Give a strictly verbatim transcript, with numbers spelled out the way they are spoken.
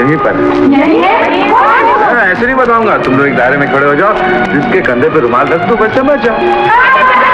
यहीं पर ऐसे नहीं बताऊंगा। तुम लोग एक दायरे में खड़े हो जाओ, जिसके कंधे पे रुमाल रख दो बच्चा बच जाओ।